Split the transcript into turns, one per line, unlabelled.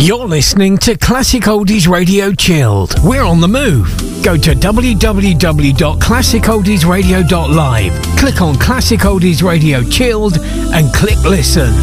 You're listening to Classic Oldies Radio Chilled. We're on the move. Go to www.classicoldiesradio.live, click on Classic Oldies Radio Chilled and click listen.